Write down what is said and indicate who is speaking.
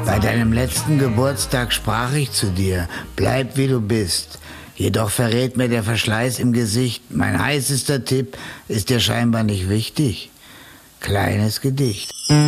Speaker 1: Bei deinem letzten Geburtstag sprach ich zu dir, bleib wie du bist. Jedoch verrät mir der Verschleiß im Gesicht, mein heißester Tipp ist dir scheinbar nicht wichtig. Kleines Gedicht.